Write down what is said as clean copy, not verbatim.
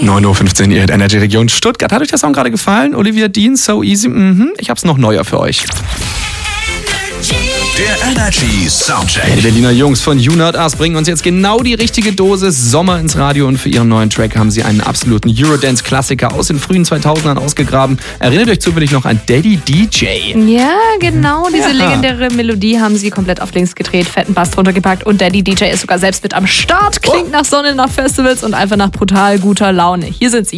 9.15 Uhr, ihr hört Energy Region Stuttgart. Hat euch der Song gerade gefallen? Olivia Dean, So Easy? Ich hab's noch neuer für euch. Der Energy Soundcheck. Die Berliner Jungs von You Not Us bringen uns jetzt genau die richtige Dosis Sommer ins Radio und für ihren neuen Track haben sie einen absoluten Eurodance-Klassiker aus den frühen 2000ern ausgegraben. Erinnert euch zufällig noch an Daddy DJ? Ja, genau. Diese legendäre Melodie haben sie komplett auf links gedreht, fetten Bass drunter gepackt und Daddy DJ ist sogar selbst mit am Start. Klingt nach Sonne, nach Festivals und einfach nach brutal guter Laune. Hier sind sie.